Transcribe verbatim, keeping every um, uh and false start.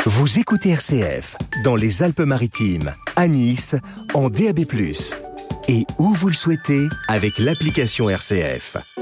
Vous écoutez R C F dans les Alpes-Maritimes, à Nice, en D A B plus, et où vous le souhaitez avec l'application R C F.